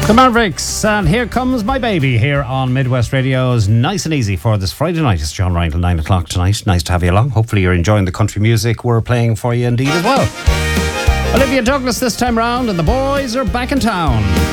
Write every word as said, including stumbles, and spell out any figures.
The Mavericks, and Here Comes My Baby here on Midwest Radio's Nice and Easy for this Friday night. It's John Ryan till nine o'clock tonight. Nice to have you along. Hopefully you're enjoying the country music we're playing for you indeed as well. Olivia Douglas this time round, and the boys are back in town.